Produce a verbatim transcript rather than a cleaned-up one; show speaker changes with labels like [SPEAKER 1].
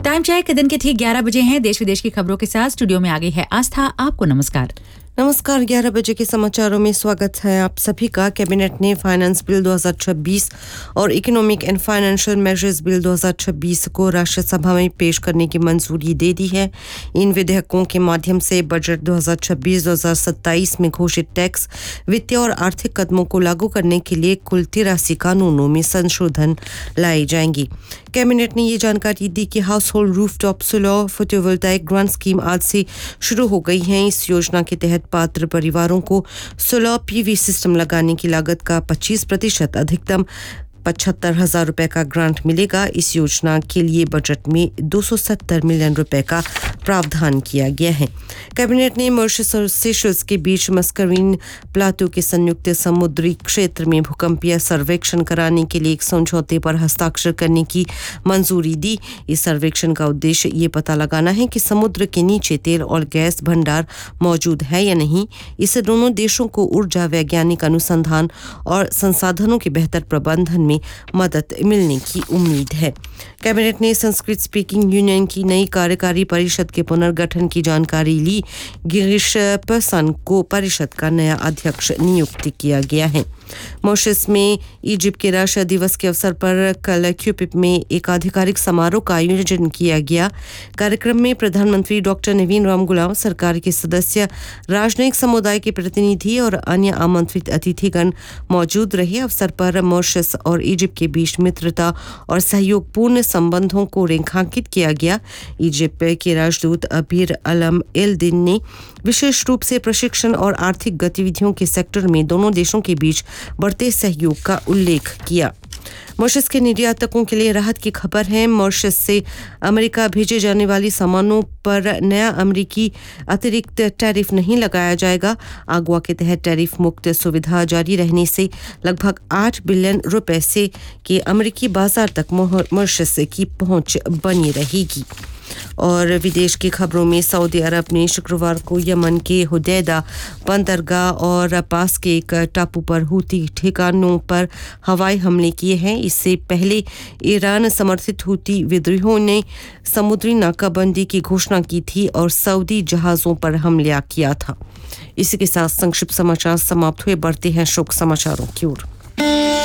[SPEAKER 1] Time check दिन के ठीक ग्यारह बजे हैं। देश विदेश की खबरों के साथ स्टूडियो में आ गई है आस्था। आपको नमस्कार।
[SPEAKER 2] नमस्कार। ग्यारह बजे के समाचारों में स्वागत है आप सभी का। कैबिनेट ने फाइनेंस बिल दो हज़ार छब्बीस और economic and financial measures bill दो हज़ार छब्बीस को राज्य सभा में पेश करने की मंजूरी दे दी है। इन विधेयकों के माध्यम से बजट दो हज़ार छब्बीस दो हज़ार सत्ताईस में घोषित टैक्स, वित्तीय और आर्थिक कदमों को लागू करने के लिए कुल तिरासी कानूनों में संशोधन लाए जाएंगे। कैबिनेट ने ये जानकारी दी कि house hold rooftop solar photovoltaic grant scheme आज से शुरू हो गई है। इस योजना के तहत पात्र परिवारों को सोलर पीवी सिस्टम लगाने की लागत का पच्चीस प्रतिशत अधिकतम पचहत्तर हजार रुपए का ग्रांट मिलेगा। इस योजना के लिए बजट में दो सौ सत्तर मिलियन रुपए का प्रावधान किया गया है। कैबिनेट ने मॉरिशस और सेशल्स के बीच मस्करीन प्लाटू के संयुक्त समुद्री क्षेत्र में भूकंपीय सर्वेक्षण कराने के लिए एक समझौते पर हस्ताक्षर करने की मंजूरी दी। इस सर्वेक्षण का उद्देश्य ये पता लगाना है कि समुद्र के नीचे तेल और गैस भंडार मौजूद है या नहीं। इससे दोनों देशों को ऊर्जा, वैज्ञानिक अनुसंधान और संसाधनों के बेहतर प्रबंधन में मदद मिलने की उम्मीद है। कैबिनेट ने संस्कृत स्पीकिंग यूनियन की नई कार्यकारी परिषद के पुनर्गठन की जानकारी ली। गिरीश पर्सन को परिषद का नया अध्यक्ष नियुक्त किया गया है। मॉरिशस में इजिप्ट के राष्ट्रीय दिवस के अवसर पर कल क्यूपिप में एक आधिकारिक समारोह का आयोजन किया गया। कार्यक्रम में प्रधानमंत्री डॉक्टर नवीन रामगुलाम, सरकार के सदस्य, राजनयिक समुदाय के प्रतिनिधि और अन्य आमंत्रित अतिथिगण मौजूद रहे। अवसर पर मॉरिशस और इजिप्ट के बीच मित्रता और सहयोगपूर्ण संबंधों को रेखांकित किया गया। इजिप्ट के राजदूत अबीर अलम एल दिन ने विशेष रूप से प्रशिक्षण और आर्थिक गतिविधियों के सेक्टर में दोनों देशों के बीच बढ़ते सहयोग का उल्लेख किया। मॉरिशस के निर्यातकों के लिए राहत की खबर है। मॉरिशस से अमेरिका भेजे जाने वाली सामानों पर नया अमेरिकी अतिरिक्त टैरिफ नहीं लगाया जाएगा। आगवा के तहत टैरिफ मुक्त सुविधा जारी रहने से लगभग आठ बिलियन रुपए से के अमेरिकी बाजार तक मॉरिशस की पहुंच बनी रहेगी। और विदेश की खबरों में सऊदी अरब ने शुक्रवार को यमन के हुदैदा बंदरगाह और पास के एक टापू पर हूती ठिकानों पर हवाई हमले किए हैं। इससे पहले ईरान समर्थित हूती विद्रोहियों ने समुद्री नाकाबंदी की घोषणा की थी और सऊदी जहाज़ों पर हमला किया था। इसी के साथ संक्षिप्त समाचार समाप्त हुए। बढ़ते हैं शोक समाचारों की ओर।